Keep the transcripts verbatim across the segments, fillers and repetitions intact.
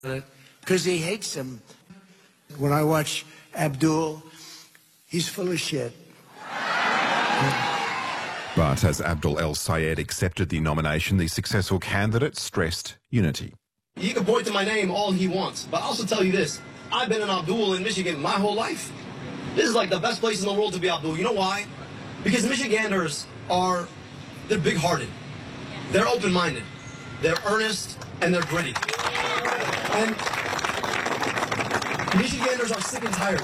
because he hates him. When I watch Abdul, he's full of shit. But as Abdul El-Sayed accepted the nomination, the successful candidate stressed unity. He can point to my name all he wants, but I'll also tell you this. I've been an Abdul in Michigan my whole life. This is like the best place in the world to be Abdul. You know why? Because Michiganders are, they're big-hearted. They're open-minded. They're earnest, and they're gritty. And Michiganders are sick and tired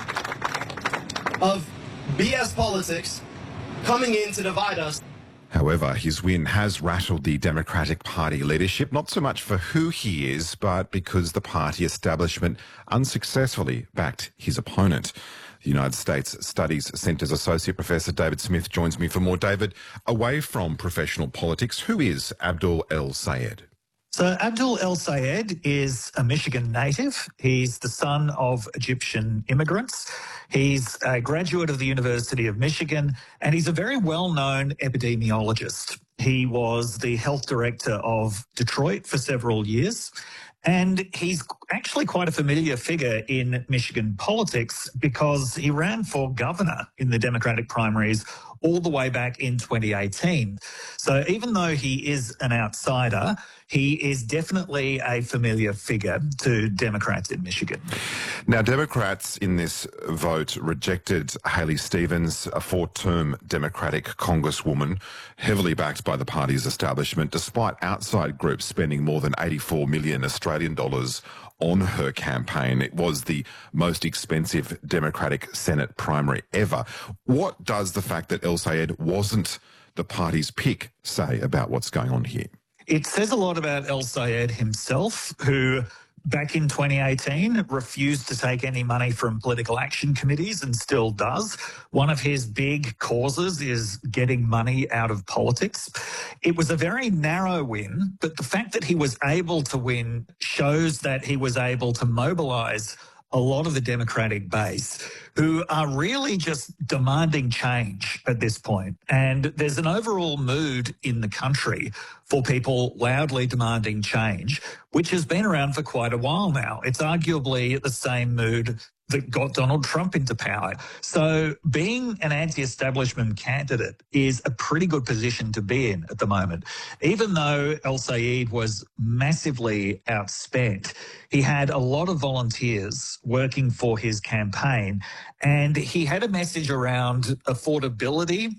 of B S politics coming in to divide us. However, his win has rattled the Democratic Party leadership, not so much for who he is, but because the party establishment unsuccessfully backed his opponent. The United States Studies Centre's Associate Professor David Smith joins me for more. David, away from professional politics, who is Abdul El-Sayed? So Abdul El-Sayed is a Michigan native. He's the son of Egyptian immigrants. He's a graduate of the University of Michigan, and he's a very well-known epidemiologist. He was the health director of Detroit for several years, and he's actually quite a familiar figure in Michigan politics because he ran for governor in the Democratic primaries all the way back in twenty eighteen. So even though he is an outsider, he is definitely a familiar figure to Democrats in Michigan. Now, Democrats in this vote rejected Haley Stevens, a four-term Democratic congresswoman, heavily backed by the party's establishment, despite outside groups spending more than eighty-four million Australian dollars on her campaign. It was the most expensive Democratic Senate primary ever. What does the fact that El-Sayed wasn't the party's pick say about what's going on here? It says a lot about El-Sayed himself, who back in twenty eighteen refused to take any money from political action committees and still does. One of his big causes is getting money out of politics. It was a very narrow win, but the fact that he was able to win shows that he was able to mobilise a lot of the Democratic base who are really just demanding change at this point. And there's an overall mood in the country for people loudly demanding change, which has been around for quite a while now. It's arguably the same mood that got Donald Trump into power. So being an anti-establishment candidate is a pretty good position to be in at the moment. Even though El-Sayed was massively outspent, he had a lot of volunteers working for his campaign, and he had a message around affordability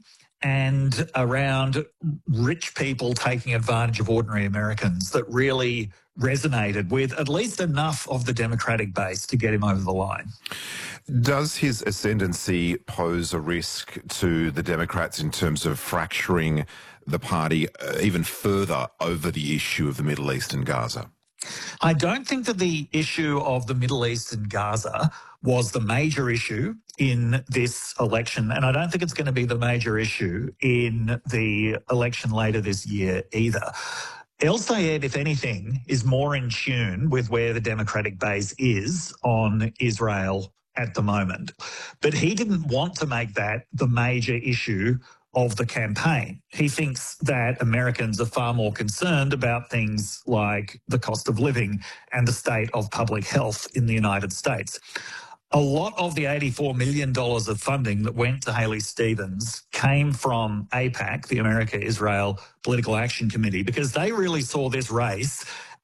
and around rich people taking advantage of ordinary Americans that really resonated with at least enough of the Democratic base to get him over the line. Does his ascendancy pose a risk to the Democrats in terms of fracturing the party uh, even further over the issue of the Middle East and Gaza? I don't think that the issue of the Middle East and Gaza was the major issue in this election, and I don't think it's going to be the major issue in the election later this year either. El-Sayed, if anything, is more in tune with where the Democratic base is on Israel at the moment. But he didn't want to make that the major issue of the campaign. He thinks that Americans are far more concerned about things like the cost of living and the state of public health in the United States. A lot of the eighty-four million dollars of funding that went to Haley Stevens came from AIPAC, the America-Israel Political Action Committee, because they really saw this race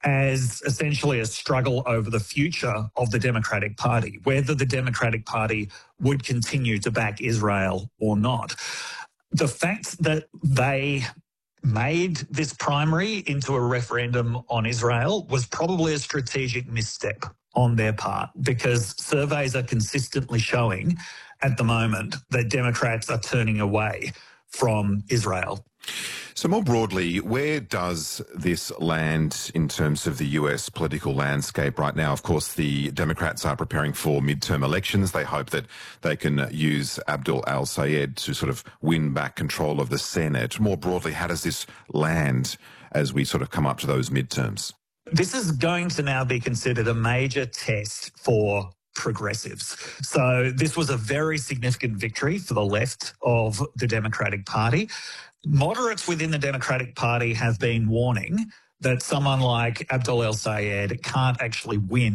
as essentially a struggle over the future of the Democratic Party, whether the Democratic Party would continue to back Israel or not. The fact that they made this primary into a referendum on Israel was probably a strategic misstep on their part, because surveys are consistently showing at the moment that Democrats are turning away from Israel. So more broadly, where does this land in terms of the U S political landscape right now? Of course, the Democrats are preparing for midterm elections. They hope that they can use Abdul El-Sayed to sort of win back control of the Senate. More broadly, how does this land as we sort of come up to those midterms? This is going to now be considered a major test for progressives. So this was a very significant victory for the left of the Democratic Party. Moderates within the Democratic Party have been warning that someone like Abdul El Sayed can't actually win